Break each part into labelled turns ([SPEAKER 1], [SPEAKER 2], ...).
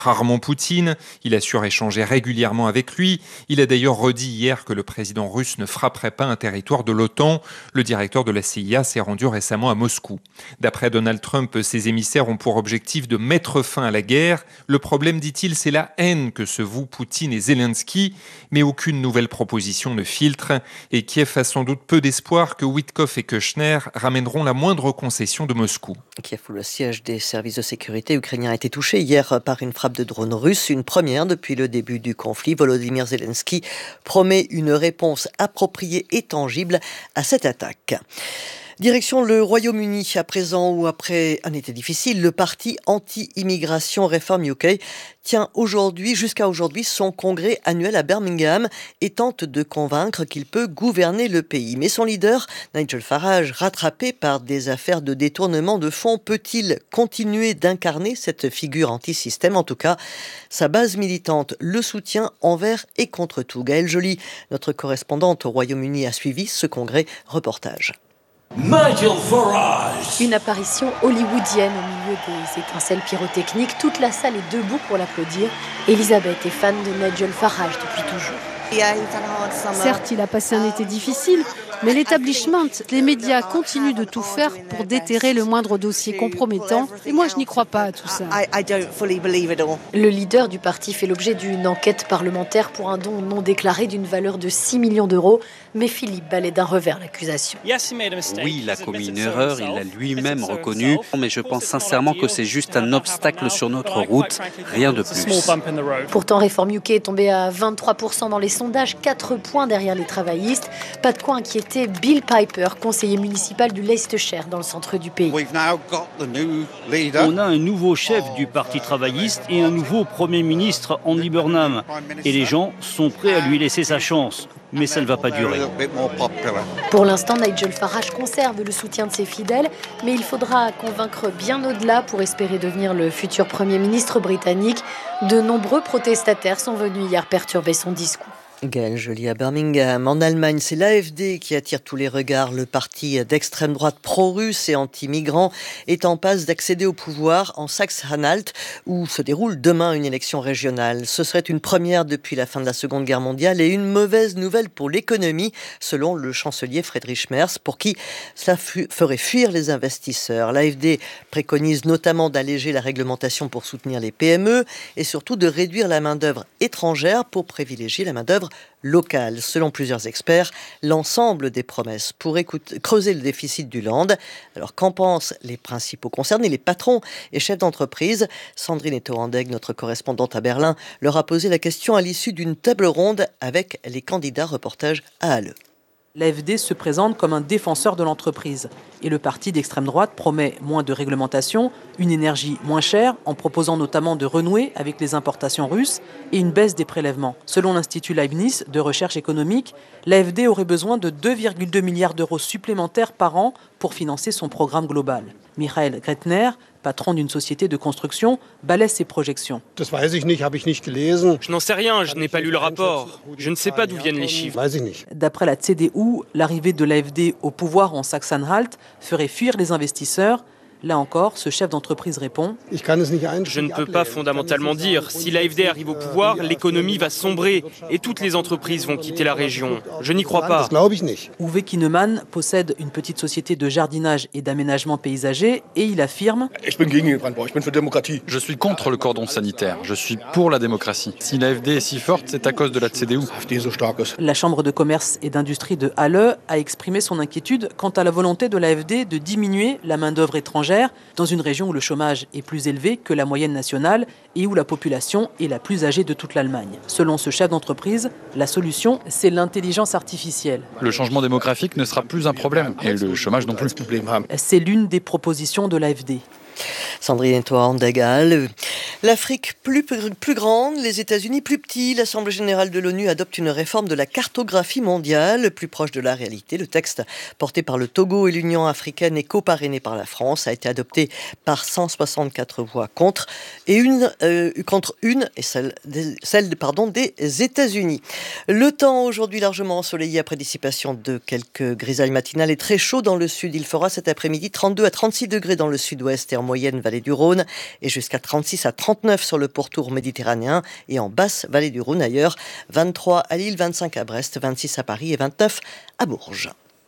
[SPEAKER 1] rarement Poutine, il assure échanger régulièrement avec lui. Il a d'ailleurs redit hier que le président russe ne frapperait pas un territoire de l'OTAN. Le directeur de la CIA s'est rendu récemment à Moscou. D'après Donald Trump, ses émissaires ont pour objectif de mettre fin à la guerre. Le problème, dit-il, c'est la haine que se vouent Poutine et Zelensky, mais aucune nouvelle proposition ne filtre. Et Kiev a sans doute peu d'espoir que Witkoff et Kushner ramèneront la moindre concession de Moscou.
[SPEAKER 2] Kiev, où le siège des services de sécurité ukrainiens a été touché hier par une frappe de drone russe, une première depuis le début du conflit. Volodymyr Zelensky promet une réponse appropriée et tangible à cette attaque. Direction le Royaume-Uni, à présent ou après un été difficile, le parti anti-immigration Reform UK tient jusqu'à aujourd'hui son congrès annuel à Birmingham et tente de convaincre qu'il peut gouverner le pays. Mais son leader, Nigel Farage, rattrapé par des affaires de détournement de fonds, peut-il continuer d'incarner cette figure anti-système? En tout cas, sa base militante le soutient envers et contre tout. Gaëlle Joly, notre correspondante au Royaume-Uni, a suivi ce congrès. Reportage.
[SPEAKER 3] Nigel Farage.
[SPEAKER 4] Une apparition hollywoodienne au milieu des étincelles pyrotechniques. Toute la salle est debout pour l'applaudir. Elisabeth est fan de Nigel Farage depuis toujours.
[SPEAKER 5] Certes, il a passé un été difficile, mais l'établissement, les médias continuent de tout faire pour déterrer le moindre dossier compromettant. Et moi, je n'y crois pas à tout ça.
[SPEAKER 4] Le leader du parti fait l'objet d'une enquête parlementaire pour un don non déclaré d'une valeur de 6 millions d'euros. Mais Philippe balaie d'un revers l'accusation.
[SPEAKER 6] Oui, il a commis une erreur, il l'a lui-même reconnu. Mais je pense sincèrement que c'est juste un obstacle sur notre route, rien de plus.
[SPEAKER 4] Pourtant, Reform UK est tombé à 23% dans les sondages, 4 points derrière les travaillistes. Pas de quoi inquiéter Bill Piper, conseiller municipal du Leicestershire dans le centre du pays.
[SPEAKER 7] On a un nouveau chef du Parti travailliste et un nouveau Premier ministre, Andy Burnham. Et les gens sont prêts à lui laisser sa chance. Mais ça ne va pas durer.
[SPEAKER 4] Pour l'instant, Nigel Farage conserve le soutien de ses fidèles, mais il faudra convaincre bien au-delà pour espérer devenir le futur Premier ministre britannique. De nombreux protestataires sont venus hier perturber son discours.
[SPEAKER 2] Gaëlle Joly à Birmingham. En Allemagne, c'est l'AfD qui attire tous les regards. Le parti d'extrême droite pro-russe et anti-migrant est en passe d'accéder au pouvoir en Saxe-Anhalt, où se déroule demain une élection régionale. Ce serait une première depuis la fin de la Seconde Guerre mondiale et une mauvaise nouvelle pour l'économie, selon le chancelier Friedrich Merz, pour qui cela ferait fuir les investisseurs. L'AfD préconise notamment d'alléger la réglementation pour soutenir les PME et surtout de réduire la main-d'œuvre étrangère pour privilégier la main-d'œuvre locale. Selon plusieurs experts, l'ensemble des promesses pourrait creuser le déficit du land. Alors qu'en pensent les principaux concernés, les patrons et chefs d'entreprise? Sandrine Etoandeg, notre correspondante à Berlin, leur a posé la question à l'issue d'une table ronde avec les candidats. Reportage à Halle.
[SPEAKER 8] L'AfD se présente comme un défenseur de l'entreprise. Et le parti d'extrême droite promet moins de réglementation, une énergie moins chère, en proposant notamment de renouer avec les importations russes et une baisse des prélèvements. Selon l'Institut Leibniz de recherche économique, l'AfD aurait besoin de 2,2 milliards d'euros supplémentaires par an pour financer son programme global. Michael Gretner, patron d'une société de construction, balaie ses projections.
[SPEAKER 9] Je n'en sais rien, je n'ai pas lu le rapport. Je ne sais pas d'où viennent les chiffres.
[SPEAKER 8] D'après la CDU, l'arrivée de l'AfD au pouvoir en Saxe-Anhalt ferait fuir les investisseurs. Là encore, ce chef d'entreprise répond «
[SPEAKER 9] Je ne peux pas fondamentalement dire. Si l'AfD arrive au pouvoir, l'économie va sombrer et toutes les entreprises vont quitter la région. Je n'y crois pas. »
[SPEAKER 8] Uwe Kinnemann possède une petite société de jardinage et d'aménagement paysager et il affirme «
[SPEAKER 10] Je suis contre le cordon sanitaire. Je suis pour la démocratie. Si l'AfD est si forte, c'est à cause de la CDU. »
[SPEAKER 8] La Chambre de commerce et d'industrie de Halle a exprimé son inquiétude quant à la volonté de l'AfD de diminuer la main-d'œuvre étrangère dans une région où le chômage est plus élevé que la moyenne nationale et où la population est la plus âgée de toute l'Allemagne. Selon ce chef d'entreprise, la solution, c'est l'intelligence artificielle.
[SPEAKER 10] Le changement démographique ne sera plus un problème, et le chômage non plus.
[SPEAKER 8] C'est l'une des propositions de l'AfD.
[SPEAKER 2] Sandrine Toa-Andagal. L'Afrique plus grande, les États-Unis plus petits. L'Assemblée générale de l'ONU adopte une réforme de la cartographie mondiale, plus proche de la réalité. Le texte, porté par le Togo et l'Union africaine et coparrainé par la France, a été adopté par 164 voix contre et celle des États-Unis. Le temps aujourd'hui largement ensoleillé après dissipation de quelques grisailles matinales et très chaud dans le sud. Il fera cet après-midi 32 à 36 degrés dans le sud-ouest et en moyenne vallée du Rhône et jusqu'à 36 à 39 sur le pourtour méditerranéen et en basse vallée du Rhône ailleurs. 23 à Lille, 25 à Brest, 26 à Paris et 29 à Bourges.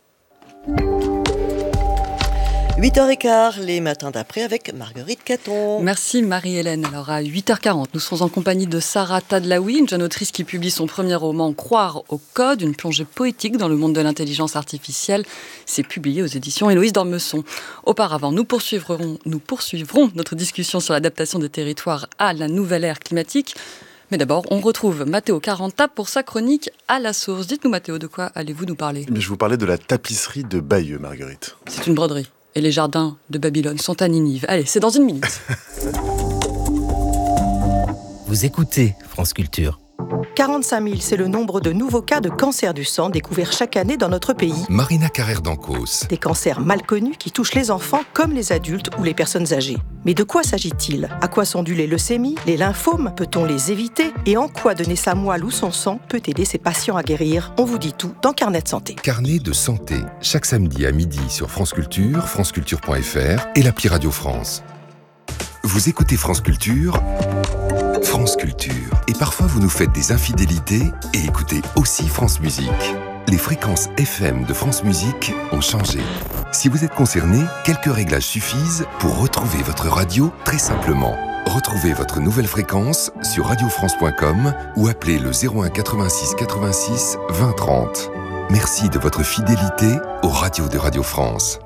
[SPEAKER 2] 8h15, les matins d'après avec Marguerite Caton.
[SPEAKER 11] Merci Marie-Hélène. Alors à 8h40, nous serons en compagnie de Sarah Tadlaoui, une jeune autrice qui publie son premier roman Croire au code, une plongée poétique dans le monde de l'intelligence artificielle. C'est publié aux éditions Héloïse d'Ormesson. Auparavant, nous poursuivrons notre discussion sur l'adaptation des territoires à la nouvelle ère climatique. Mais d'abord, on retrouve Matteo Caranta pour sa chronique à la source. Dites-nous Matteo, de quoi allez-vous nous parler ?
[SPEAKER 12] Je vous parlais de la tapisserie de Bayeux, Marguerite.
[SPEAKER 11] C'est une broderie. Et les jardins de Babylone sont à Ninive. Allez, c'est dans une minute.
[SPEAKER 13] Vous écoutez France Culture.
[SPEAKER 14] 45 000, c'est le nombre de nouveaux cas de cancer du sang découverts chaque année dans notre pays.
[SPEAKER 15] Marina Carrère d'Ancos.
[SPEAKER 14] Des cancers mal connus qui touchent les enfants comme les adultes ou les personnes âgées. Mais de quoi s'agit-il ? À quoi sont dues les leucémies, les lymphomes ? Peut-on les éviter ? Et en quoi donner sa moelle ou son sang peut aider ses patients à guérir ? On vous dit tout dans Carnet de santé.
[SPEAKER 15] Carnet de santé, chaque samedi à midi sur France Culture, franceculture.fr et l'appli Radio France. Vous écoutez France Culture, France Culture. Et parfois vous nous faites des infidélités et écoutez aussi France Musique. Les fréquences FM de France Musique ont changé. Si vous êtes concerné, quelques réglages suffisent pour retrouver votre radio très simplement. Retrouvez votre nouvelle fréquence sur radiofrance.com ou appelez le 01 86 86 20 30. Merci de votre fidélité aux radios de Radio France.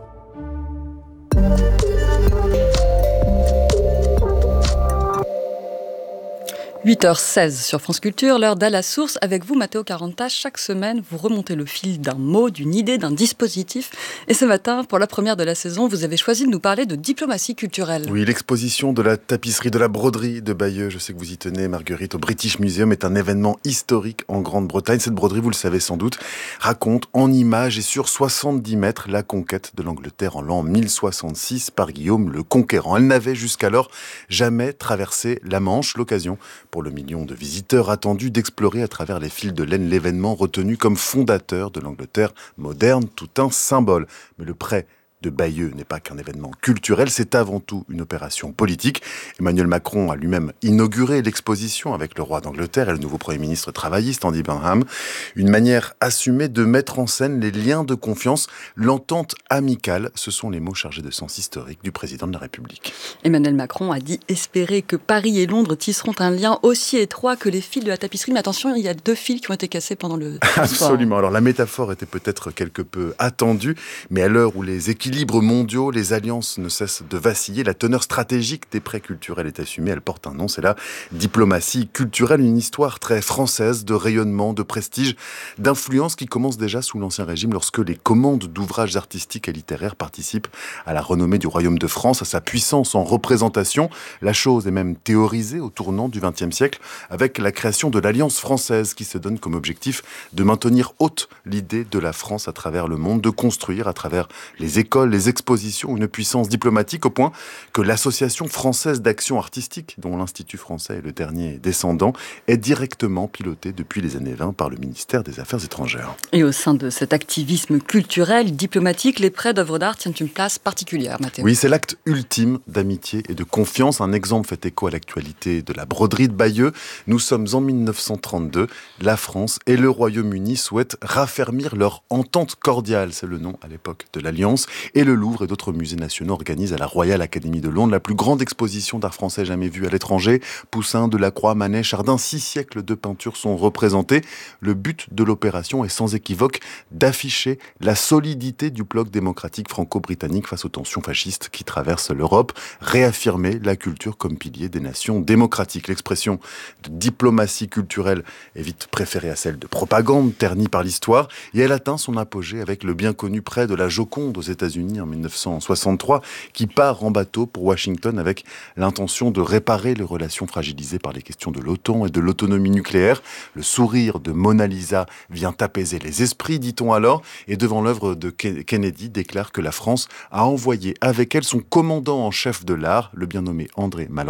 [SPEAKER 11] 8h16 sur France Culture, l'heure d'à la source. Avec vous, Matteo Caranta, chaque semaine, vous remontez le fil d'un mot, d'une idée, d'un dispositif. Et ce matin, pour la première de la saison, vous avez choisi de nous parler de diplomatie culturelle.
[SPEAKER 12] Oui, l'exposition de la tapisserie, de la broderie de Bayeux, je sais que vous y tenez, Marguerite, au British Museum, est un événement historique en Grande-Bretagne. Cette broderie, vous le savez sans doute, raconte en images et sur 70 mètres la conquête de l'Angleterre en l'an 1066 par Guillaume le Conquérant. Elle n'avait jusqu'alors jamais traversé la Manche, l'occasion pour le million de visiteurs attendus d'explorer à travers les fils de laine l'événement retenu comme fondateur de l'Angleterre moderne, tout un symbole. Mais le prêt de Bayeux n'est pas qu'un événement culturel, c'est avant tout une opération politique. Emmanuel Macron a lui-même inauguré l'exposition avec le roi d'Angleterre et le nouveau Premier ministre travailliste, Andy Burnham. Une manière assumée de mettre en scène les liens de confiance, l'entente amicale. Ce sont les mots chargés de sens historique du président de la République.
[SPEAKER 11] Emmanuel Macron a dit espérer que Paris et Londres tisseront un lien aussi étroit que les fils de la tapisserie. Mais attention, il y a 2 fils qui ont été cassés pendant le transport.
[SPEAKER 12] Absolument. Alors la métaphore était peut-être quelque peu attendue, mais à l'heure où les équilibres mondiaux, les alliances ne cessent de vaciller. La teneur stratégique des prêts culturels est assumée. Elle porte un nom, c'est la diplomatie culturelle. Une histoire très française de rayonnement, de prestige, d'influence qui commence déjà sous l'Ancien Régime lorsque les commandes d'ouvrages artistiques et littéraires participent à la renommée du Royaume de France, à sa puissance en représentation. La chose est même théorisée au tournant du XXe siècle avec la création de l'Alliance française qui se donne comme objectif de maintenir haute l'idée de la France à travers le monde, de construire à travers les écoles, les expositions, une puissance diplomatique au point que l'Association française d'action artistique, dont l'Institut français est le dernier descendant, est directement pilotée depuis les années 20 par le ministère des Affaires étrangères.
[SPEAKER 11] Et au sein de cet activisme culturel, diplomatique, les prêts d'œuvres d'art tiennent une place particulière, Matteo.
[SPEAKER 12] Oui, c'est l'acte ultime d'amitié et de confiance. Un exemple fait écho à l'actualité de la broderie de Bayeux. Nous sommes en 1932. La France et le Royaume-Uni souhaitent raffermir leur entente cordiale. C'est le nom à l'époque de l'Alliance. Et le Louvre et d'autres musées nationaux organisent à la Royal Academy de Londres la plus grande exposition d'art français jamais vue à l'étranger. Poussin, Delacroix, Manet, Chardin, 6 siècles de peinture sont représentés. Le but de l'opération est sans équivoque d'afficher la solidité du bloc démocratique franco-britannique face aux tensions fascistes qui traversent l'Europe, réaffirmer la culture comme pilier des nations démocratiques. L'expression de diplomatie culturelle est vite préférée à celle de propagande, ternie par l'histoire, et elle atteint son apogée avec le bien connu prêt de la Joconde aux États-Unis en 1963, qui part en bateau pour Washington avec l'intention de réparer les relations fragilisées par les questions de l'OTAN et de l'autonomie nucléaire. Le sourire de Mona Lisa vient apaiser les esprits, dit-on alors, et devant l'œuvre de Kennedy déclare que la France a envoyé avec elle son commandant en chef de l'art, le bien nommé André Malraux.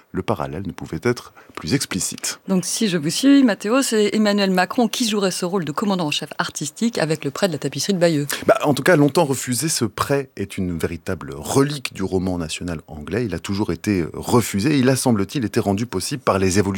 [SPEAKER 12] le parallèle ne pouvait être plus explicite.
[SPEAKER 11] Donc si je vous suis, Mathéo, c'est Emmanuel Macron qui jouerait ce rôle de commandant en chef artistique avec le prêt de la tapisserie de Bayeux.
[SPEAKER 12] En tout cas, longtemps refusé, ce prêt est une véritable relique du roman national anglais. Il a toujours été refusé. Il a, semble-t-il, été rendu possible par les évolutions